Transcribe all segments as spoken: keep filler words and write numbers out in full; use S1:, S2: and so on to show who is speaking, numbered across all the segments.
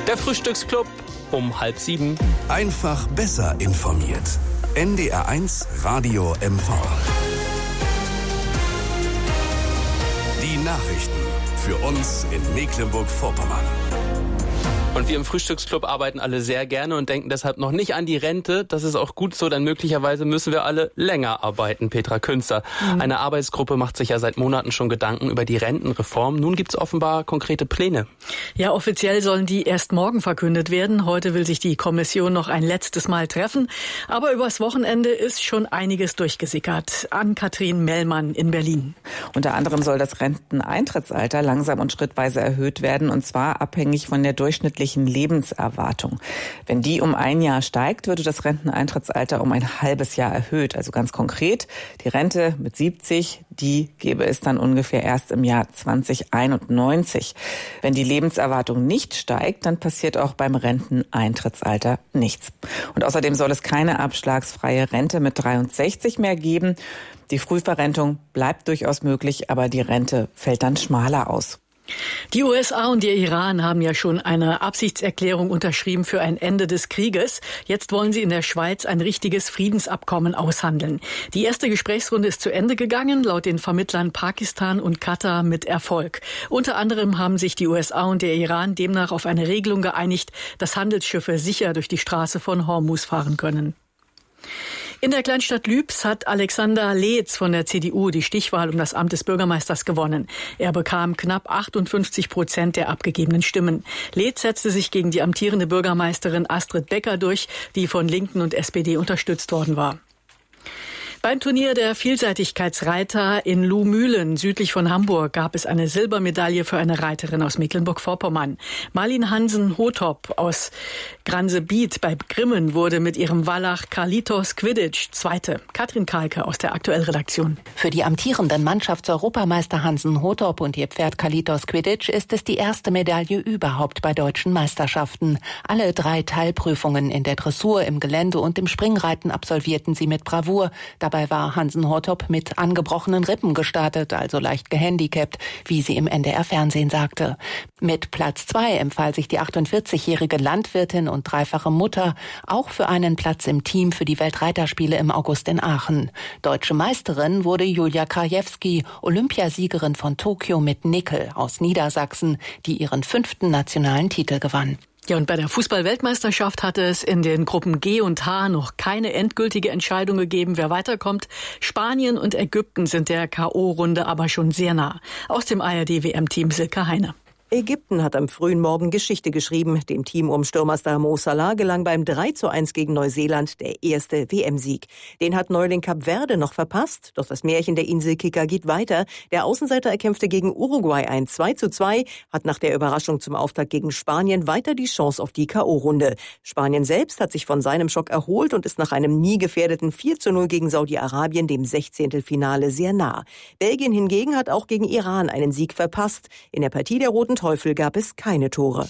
S1: Der Frühstücksclub um halb sieben.
S2: Einfach besser informiert. N D R eins Radio M V. Die Nachrichten für uns in Mecklenburg-Vorpommern.
S1: Und wir im Frühstücksclub arbeiten alle sehr gerne und denken deshalb noch nicht an die Rente. Das ist auch gut so, denn möglicherweise müssen wir alle länger arbeiten, Petra Künzer. Mhm. Eine Arbeitsgruppe macht sich ja seit Monaten schon Gedanken über die Rentenreform. Nun gibt es offenbar konkrete Pläne.
S3: Ja, offiziell sollen die erst morgen verkündet werden. Heute will sich die Kommission noch ein letztes Mal treffen. Aber übers Wochenende ist schon einiges durchgesickert. Ann-Kathrin Mellmann in Berlin.
S4: Unter anderem soll das Renteneintrittsalter langsam und schrittweise erhöht werden, und zwar abhängig von der durchschnittlichen Lebenserwartung. Wenn die um ein Jahr steigt, würde das Renteneintrittsalter um ein halbes Jahr erhöht. Also ganz konkret, die Rente mit siebzig, die gäbe es dann ungefähr erst im Jahr zwanzig einundneunzig. Wenn die Lebenserwartung nicht steigt, dann passiert auch beim Renteneintrittsalter nichts. Und außerdem soll es keine abschlagsfreie Rente mit dreiundsechzig mehr geben. Die Frühverrentung bleibt durchaus möglich, aber die Rente fällt dann schmaler aus.
S3: Die U S A und der Iran haben ja schon eine Absichtserklärung unterschrieben für ein Ende des Krieges. Jetzt wollen sie in der Schweiz ein richtiges Friedensabkommen aushandeln. Die erste Gesprächsrunde ist zu Ende gegangen, laut den Vermittlern Pakistan und Katar mit Erfolg. Unter anderem haben sich die U S A und der Iran demnach auf eine Regelung geeinigt, dass Handelsschiffe sicher durch die Straße von Hormuz fahren können. In der Kleinstadt Lübs hat Alexander Leetz von der C D U die Stichwahl um das Amt des Bürgermeisters gewonnen. Er bekam knapp achtundfünfzig Prozent der abgegebenen Stimmen. Leetz setzte sich gegen die amtierende Bürgermeisterin Astrid Becker durch, die von Linken und S P D unterstützt worden war. Beim Turnier der Vielseitigkeitsreiter in Luhmühlen südlich von Hamburg gab es eine Silbermedaille für eine Reiterin aus Mecklenburg-Vorpommern. Marlin Hansen-Hotop aus Gransebiet bei Grimmen wurde mit ihrem Wallach Kalitos Quidditch Zweite. Katrin Kalke aus der Aktuellredaktion.
S5: Für die amtierenden Mannschafts-Europameister Hansen-Hotop und ihr Pferd Kalitos Quidditch ist es die erste Medaille überhaupt bei deutschen Meisterschaften. Alle drei Teilprüfungen in der Dressur, im Gelände und im Springreiten absolvierten sie mit Bravour. Dabei war Hansen-Hotop mit angebrochenen Rippen gestartet, also leicht gehandicapt, wie sie im N D R-Fernsehen sagte. Mit Platz zwei empfahl sich die achtundvierzigjährige Landwirtin und dreifache Mutter auch für einen Platz im Team für die Weltreiterspiele im August in Aachen. Deutsche Meisterin wurde Julia Krajewski, Olympiasiegerin von Tokio mit Nickel aus Niedersachsen, die ihren fünften nationalen Titel gewann.
S3: Ja, und bei der Fußball-Weltmeisterschaft hatte es in den Gruppen G und H noch keine endgültige Entscheidung gegeben, wer weiterkommt. Spanien und Ägypten sind der K O-Runde aber schon sehr nah. Aus dem A R D-W M-Team Silke Heine.
S6: Ägypten hat am frühen Morgen Geschichte geschrieben. Dem Team um Stürmerstar Mo Salah gelang beim drei zu eins gegen Neuseeland der erste W M-Sieg. Den hat Neuling Kap Verde noch verpasst, doch das Märchen der Inselkicker geht weiter. Der Außenseiter erkämpfte gegen Uruguay ein zwei zu zwei, hat nach der Überraschung zum Auftakt gegen Spanien weiter die Chance auf die K O-Runde. Spanien selbst hat sich von seinem Schock erholt und ist nach einem nie gefährdeten vier zu null gegen Saudi-Arabien dem Sechzehntelfinale sehr nah. Belgien hingegen hat auch gegen Iran einen Sieg verpasst. In der Partie der Roten Teufel gab es keine Tore.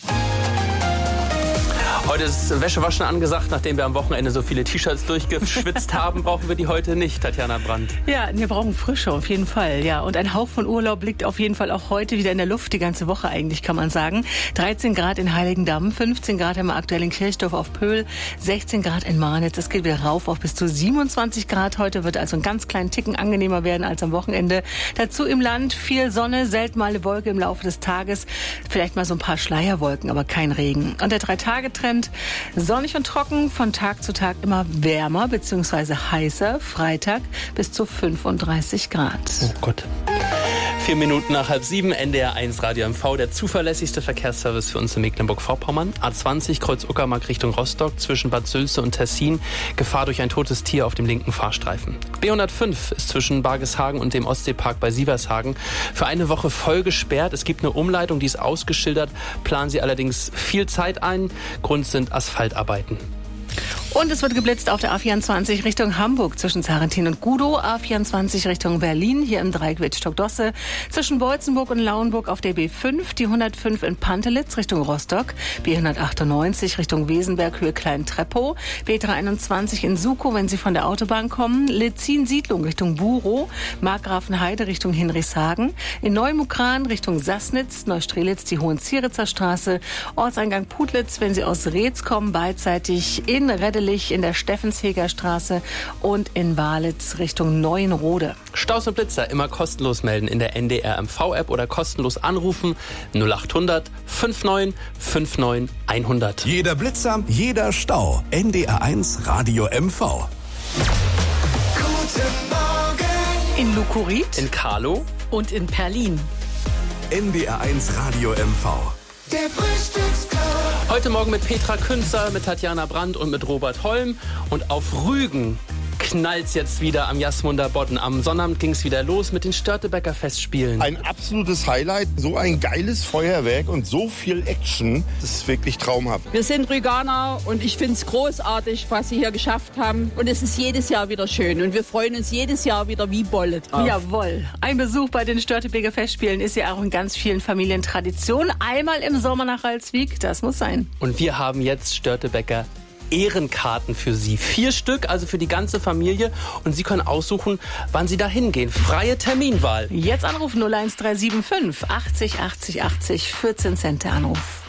S1: Heute ist Wäschewaschen angesagt. Nachdem wir am Wochenende so viele T-Shirts durchgeschwitzt haben, brauchen wir die heute nicht, Tatjana Brandt.
S7: Ja, wir brauchen Frische auf jeden Fall. Ja, und ein Hauch von Urlaub liegt auf jeden Fall auch heute wieder in der Luft, die ganze Woche eigentlich, kann man sagen. dreizehn Grad in Heiligendamm, fünfzehn Grad haben wir aktuell in Kirchdorf auf Pöhl, sechzehn Grad in Marnitz. Es geht wieder rauf auf bis zu siebenundzwanzig Grad. Heute wird also einen ganz kleinen Ticken angenehmer werden als am Wochenende. Dazu im Land viel Sonne, selten mal eine Wolke im Laufe des Tages. Vielleicht mal so ein paar Schleierwolken, aber kein Regen. Und der Drei-Tage-Trend: sonnig und trocken, von Tag zu Tag immer wärmer bzw. heißer. Freitag bis zu fünfunddreißig Grad.
S1: Oh Gott. Vier Minuten nach halb sieben, N D R eins Radio M V, der zuverlässigste Verkehrsservice für uns in Mecklenburg-Vorpommern. A zwanzig Kreuz Uckermark Richtung Rostock zwischen Bad Sülze und Tessin. Gefahr durch ein totes Tier auf dem linken Fahrstreifen. B hundertfünf ist zwischen Bargeshagen und dem Ostseepark bei Sievershagen für eine Woche voll gesperrt. Es gibt eine Umleitung, die ist ausgeschildert, planen Sie allerdings viel Zeit ein. Grund sind Asphaltarbeiten.
S7: Und es wird geblitzt auf der A vierundzwanzig Richtung Hamburg zwischen Sarrentin und Gudow, A vierundzwanzig Richtung Berlin, hier im Dreieck Wittstock-Dosse, zwischen Beutzenburg und Lauenburg auf der B fünf, die hundertfünf in Pantelitz Richtung Rostock, B hundertachtundneunzig Richtung Wesenberg, Höhe Klein-Treppow, B dreihunderteinundzwanzig in Sukow, wenn Sie von der Autobahn kommen, Lezin-Siedlung Richtung Burow, Markgrafenheide Richtung Hinrichshagen, in Neumukran Richtung Sassnitz, Neustrelitz die Hohenzieritzer Straße, Ortseingang Putlitz, wenn Sie aus Reetz kommen, beidseitig in Reddelich in der Steffensheger Straße und in Walitz Richtung Neuenrode.
S1: Staus und Blitzer immer kostenlos melden in der N D R M V-App oder kostenlos anrufen null achthundert neunundfünfzig neunundfünfzig hundert.
S2: Jeder Blitzer, jeder Stau. N D R eins Radio M V.
S8: Guten Morgen.
S7: In Lukurit,
S1: In Karlow
S3: und in Perlin.
S2: N D R eins Radio M V.
S8: Der Frühstücksclub.
S1: Heute Morgen mit Petra Künzer, mit Tatjana Brandt und mit Robert Holm. Und auf Rügen knallt's jetzt wieder am Jasmunder Bodden. Am Sonnabend ging's wieder los mit den Störtebeker Festspielen.
S9: Ein absolutes Highlight, so ein geiles Feuerwerk und so viel Action. Das ist wirklich traumhaft.
S10: Wir sind Rüganer und ich finde es großartig, was sie hier geschafft haben. Und es ist jedes Jahr wieder schön und wir freuen uns jedes Jahr wieder wie Bolle drauf.
S7: Jawohl. Ein Besuch bei den Störtebeker Festspielen ist ja auch in ganz vielen Familien Tradition. Einmal im Sommer nach Ralswiek, das muss sein.
S1: Und wir haben jetzt Störtebeker Ehrenkarten für Sie. Vier Stück, also für die ganze Familie. Und Sie können aussuchen, wann Sie da hingehen. Freie Terminwahl.
S7: Jetzt anrufen null eins drei sieben fünf achtzig achtzig achtzig, vierzehn Cent der Anruf.